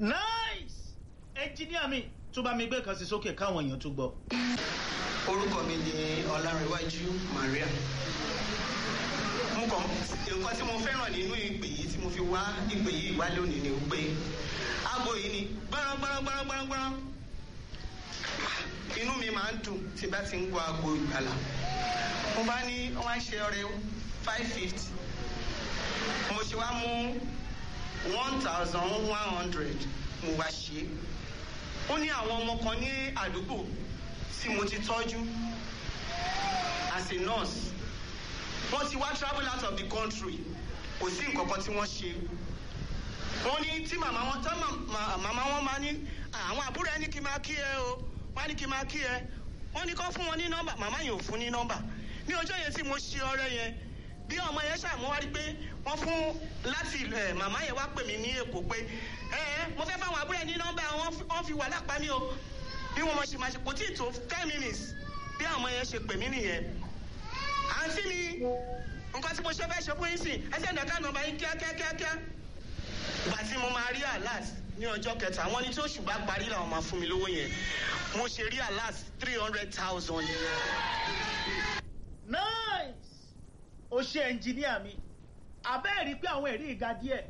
Nice. Engineer mi tó bá mi gbé kan sí sókè káwọn èèyàn tó gbọ́. Orúkọ mi ni Ọlárẹ̀wájú Maria. Nǹkan tí mo fẹ́ràn nínú ìpè yìí tí mo fi wá ìpè yìí wá lónìí ni pé aago yìí ni gbọ́nrán. Inú mi máa ń dùn tí bá ti ń gbọ́ aago ìgbàlà. Mo bá ní wọ́n á ṣe ọrẹ 550. Mo ṣe wá mú 1,100 mo wá ṣe. Ó ní àwọn ọmọ kan ní àdúgbò tí mo ti tọ́jú as a nurse. Wọ́n ti wá travel out of the country. Kò sí nǹkan kan tí wọ́n ṣe. Wọ́n ní tí màmá wọn máa ní àwọn àbúrò ẹni kí n máa kí ẹ o. Wọ́n á ní kí n máa kí ẹ. Wọ́n ní kó fún wọn ní nọ́mbà. Màmá yẹn ò fún ní nọ́mbà. Ní ọjọ́ yẹn tí mo ṣe ọrẹ yẹn, bí ọmọ yẹn ṣàmúwárí pé wọ́n fún láti màmá yẹn wá pè mí ní Èkó pé mo fẹ́ fáwọn àbúrò ẹ ní nọ́mbà wọ́n fi wà lápá mi o. Bí wọ́n ṣe máa ṣe kò tí ì tó 10 minutes bí àwọn yẹn ṣe pè mí nìyẹn. Àǹtí mi nǹkan tí mo ṣe fẹ́ ṣe fún yín sí ẹsẹ̀ ìdàkà nọ́mbà yín kíákíá. Ìgbà tí mo máa rí alert ní ọjọ́ kẹta wọ́n ní tí oṣù bá parí làwọn máa fún mi lówó yẹn. Mo ṣe rí alert 300,000. Nice. Ó ṣe engineer mi. Abẹ́ rí pé àwọn ẹ̀rí ìga díẹ̀.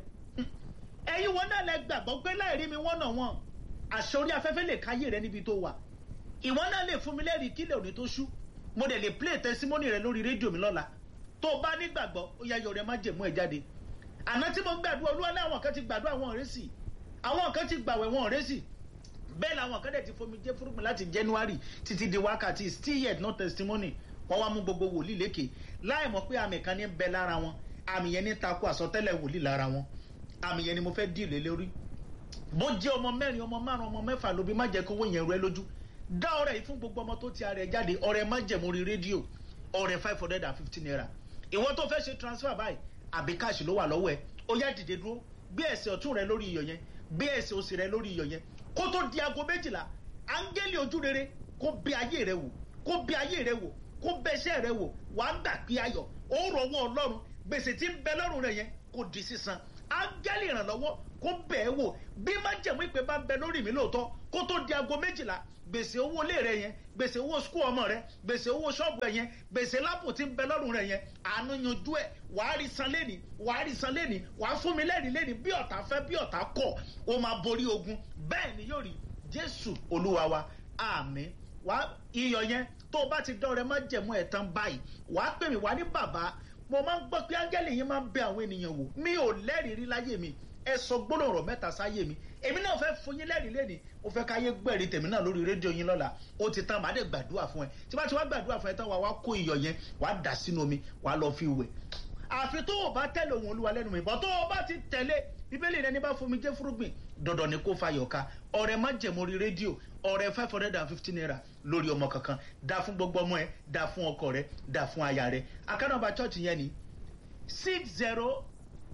Ẹ̀yin wọn náà lẹ gbàgbọ́ pé láì rí mi wọ́n náà wọ́n. Àṣẹ orí afẹ́fẹ́ lè káyé rẹ níbi tó wà. Ìwọ náà lè fún mi lẹ́rìí kílẹ̀ òní tó ṣú. Mo dẹ̀ lè play testimony rẹ lórí rédíò mi lọ́la. Tó o bá ní gbàgbọ́ ó yá yọrẹ má jẹ̀mú ẹ̀ jáde. Àná tí mo ń gbàdúrà Olúwa ní àwọn kan ti gbàdúrà wọn ọ̀rẹ́ sí. Àwọn kan ti gbàwẹ̀ wọn ọ̀rẹ́ sí. Bẹ́ẹ̀ làwọn kan dẹ̀ ti fomi jẹ́ fúrúgbìn láti January títí di wákàtí still yet no testimony. Wọ́n wá mú gbogbo wòlíì lékè. Láì mọ̀ pé àmì kan ní bẹ lára wọn. Àmì yẹn ní takò àsọtẹ́lẹ̀ wòlíì lára wọn. Àmì yẹn ni mo fẹ́ dì lé lórí. Bó jẹ́ ọmọ mẹ́rin ọmọ márùn ọmọ mẹ́fà ló bí má jẹ́ kówó yẹn rẹ lójú. Dá ọrẹ yìí fún gbogbo ọmọ tó ti ara ẹ̀ jáde ọrẹ má jẹ̀mú orí rédíò ọrẹ 550 naira. Ìwọ tó fẹ́ ṣe transfer báyìí àbí káàṣì ló wà lọ́wọ́ ẹ ó yá dìde dúró gbé ẹsẹ̀ ọ̀tún rẹ lórí iyọ̀ yẹn gbé ẹsẹ̀ òsì rẹ lórí iyọ̀ yẹn kó tó di aago 12 áńgẹ́lì ojú rere kó bẹ̀ ayé rẹ wò kó bẹ̀ ayé rẹ wò kó bẹ̀ iṣẹ́ rẹ wò wàá gbà pé ayọ̀ ó rọwọ́ Ọlọ́run gbèsè tí ń bẹ lọ́rùn rẹ yẹn kò di sísan áńgẹ́lì ìrànlọ́wọ́ kó bẹ̀ ẹ́ wò bí májẹ̀mú ìpè bá ń bẹ lórí mi lóòótọ́ kó tó di aago 12 gbèsè owó ilé rẹ yẹn gbèsè owó skul ọmọ rẹ gbèsè owó ṣọ́ọ̀bù ẹ yẹn gbèsè lápò tí ń bẹ lọ́rùn rẹ yẹn àánú yanjú ẹ wàá rí san lẹ́nìí wàá rí san lẹ́nìí wàá fún mi lẹ́nìí bí ọ̀tá fẹ́ bí ọ̀tá kọ̀ ó máa borí ogun bẹ́ẹ̀ ni yóò rí Jésù Olúwa wa àmín. Wàá iyọ̀ yẹn tó o bá ti dọ́rẹ̀ má jẹ̀mú ẹ̀ tán báyìí wàá pè mí wá ní bàbá mo máa ń gbọ́ pé áńgẹ́lì yẹn máa ń bẹ àwọn ènìyàn wò mi ò lẹ́rìí rí láyé mi ẹ sọ gbólóhùn mẹ́ta sáyé mi èmi náà fẹ́ fún yín lẹ́rìí lẹ́nìí mo fẹ́ káyé gbẹ̀rí tèmi náà lórí rédíò yín lọ́la ó ti tán màá dé gbàdúrà fún ẹ tí bá ti wá gbàdúrà fún ẹ tán wàá kó iyọ̀ yẹn wàá dà sínú omi wàá lọ fi wẹ̀ àfi tó o bá tẹ̀lé ohùn Olúwa lẹ́nu mi bọ́ tó o bá ti tẹ̀lé bíbélì rẹ ní bá fomi jẹ́ fúrúgbìn dandan ni kó fayọ̀ ká ọrẹ má jẹ̀mú orí rédíò ọrẹ 550 naira lórí ọmọ kankan dá fún gbogbo ọmọ ẹ dá fún ọkọ rẹ dá fún aya rẹ akánàbà church yẹn ni 6040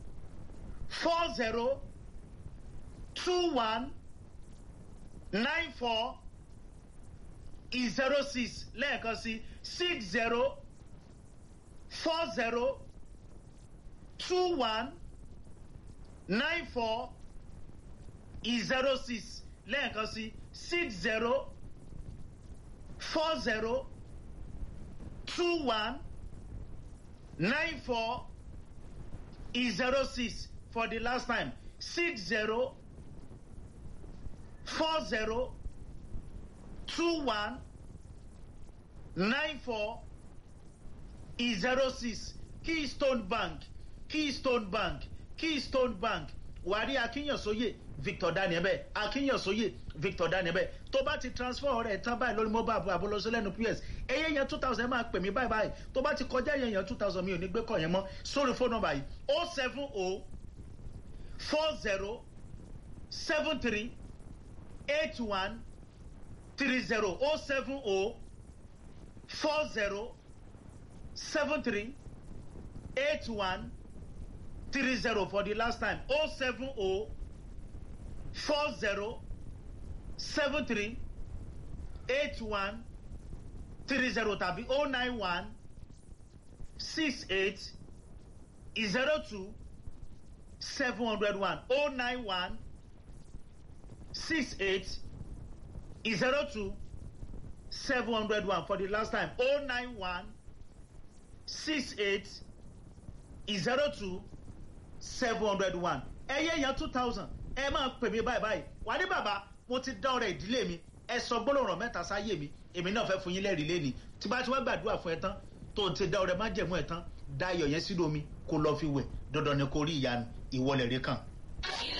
21 94 06 lẹ́ẹ̀kan sí 60 40 21 94 06 lẹ́ẹ̀kan sí 60 40 21 94 06 for the last time 60 40 21 94 06 Keystone Bank wàrí Akínyànsóyè Victor Daniel bẹ́ẹ̀ Akínyànsóyè Victor Daniel bẹ́ẹ̀ tó bá ti transfer ọ̀rẹ́ tán báyìí lórí mobile abolosọ lẹ́nu PS ẹyẹ yẹn 2000 ẹ máa pè mí báyìí tó bá ti kọjá ẹyẹ yẹn 2000 mi ò ní gbé kọ̀ yẹn mọ́ sórí fóònù nọ́mbà yìí 070 40 73 81 30 070 40 73 81 30 for the last time 070 40 73 81 30 tàbí 091 68 02 701 091 02 701 for the last time 091 68 02 701 ẹyẹ yẹn 2000 ẹ máa pè mí báyìí wà ní bàbá mo ti dá ọrẹ ìdílé mi ẹ sọ gbólóhùn mẹ́ta sáyé mi èmi náà fẹ́ fún yín lẹ́rìí lẹ́ni tí bá ti wá gbàdúrà fún ẹ tán tó ti dá ọrẹ má jẹ̀mú ẹ tán dá iyọ̀ yẹn sínú omi kó lọ fi wẹ̀ dandan ni kó rí ìyanu ìwọlẹ̀ rẹ kàn.